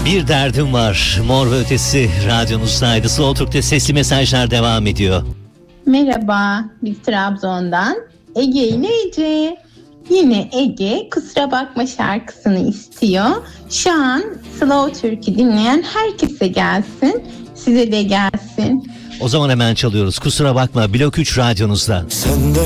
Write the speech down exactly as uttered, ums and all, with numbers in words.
Bir derdim var. Mor ve Ötesi radyonuzdaydı. Slow Türk'te sesli mesajlar devam ediyor. Merhaba, biz Trabzon'dan Ege ile Ece. Yine Ege kusura bakma şarkısını istiyor. Şu an Slow Türk'ü dinleyen herkese gelsin. Size de gelsin. O zaman hemen çalıyoruz. Kusura bakma, Blok üç radyonuzda. Senden